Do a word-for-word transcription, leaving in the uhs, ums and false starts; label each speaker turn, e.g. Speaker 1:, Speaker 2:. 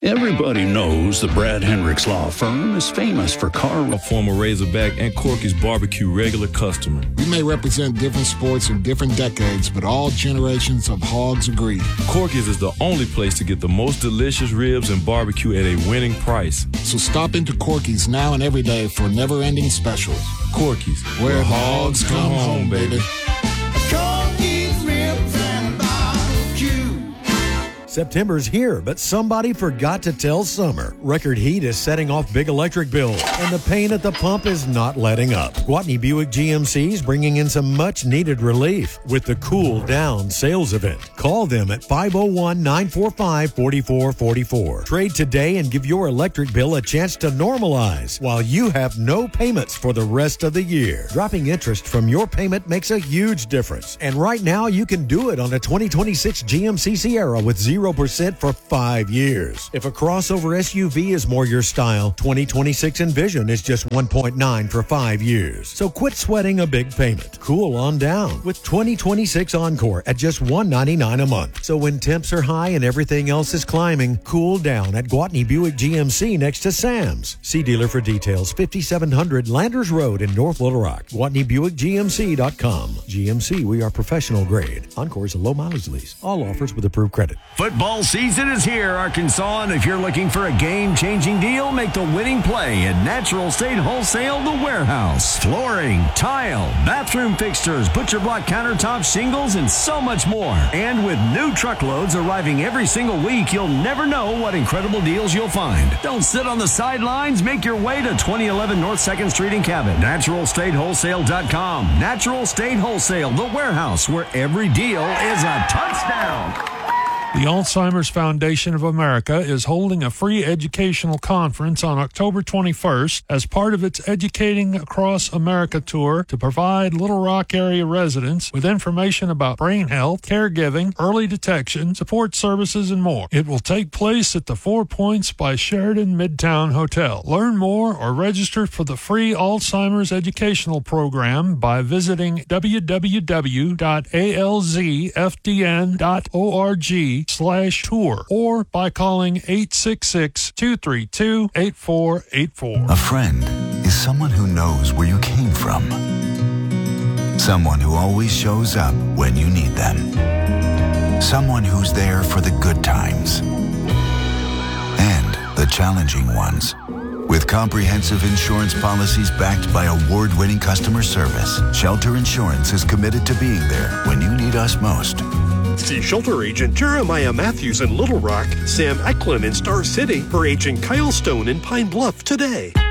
Speaker 1: Everybody knows the Brad Hendricks Law Firm is famous for car...
Speaker 2: A former Razorback and Corky's Barbecue regular customer.
Speaker 3: We may represent different sports in different decades, but all generations of hogs agree.
Speaker 2: Corky's is the only place to get the most delicious ribs and barbecue at a winning price.
Speaker 3: So stop into Corky's now and every day for never-ending specials.
Speaker 2: Corky's,
Speaker 3: where, where hogs come, come home, baby.
Speaker 4: Corky's ribs and barbecue.
Speaker 5: September's here, but somebody forgot to tell summer. Record heat is setting off big electric bills, and the pain at the pump is not letting up. Gwatney Buick G M C is bringing in some much-needed relief with the Cool Down sales event. Call them at five oh one, nine four five, four four four four. Trade today and give your electric bill a chance to normalize while you have no payments for the rest of the year. Dropping interest from your payment makes a huge difference, and right now you can do it on a twenty twenty-six G M C Sierra with zero percent for five years. If a crossover S U V is more your style, twenty twenty-six Envision is just one point nine for five years. So quit sweating a big payment. Cool on down with twenty twenty-six Encore at just one hundred ninety-nine dollars a month. So when temps are high and everything else is climbing, cool down at Gwatney Buick G M C next to Sam's. See dealer for details. fifty-seven hundred Landers Road in North Little Rock. Gwatney Buick G M C dot com. G M C, we are professional grade. Encore is a low mileage lease. All offers with approved credit.
Speaker 6: Football season is here, Arkansas, and if you're looking for a game-changing deal, make the winning play at Natural State Wholesale The Warehouse. Flooring, tile, bathroom fixtures, butcher block countertops, shingles, and so much more. And with new truckloads arriving every single week, you'll never know what incredible deals you'll find. Don't sit on the sidelines. Make your way to twenty eleven North second Street in Cabot. Natural State Wholesale dot com. Natural State Wholesale, The Warehouse, where every deal is a touchdown.
Speaker 7: The Alzheimer's Foundation of America is holding a free educational conference on October twenty-first as part of its Educating Across America tour to provide Little Rock area residents with information about brain health, caregiving, early detection, support services, and more. It will take place at the Four Points by Sheraton Midtown Hotel. Learn more or register for the free Alzheimer's educational program by visiting w w w dot a l z f d n dot org slash tour or by calling eight six six, two three two, eight four eight four.
Speaker 8: A friend is someone who knows where you came from. Someone who always shows up when you need them. Someone who's there for the good times and the challenging ones. With comprehensive insurance policies backed by award-winning customer service, Shelter Insurance is committed to being there when you need us most.
Speaker 9: See Shelter Agent Jeremiah Matthews in Little Rock, Sam Eklund in Star City, or Agent Kyle Stone in Pine Bluff today.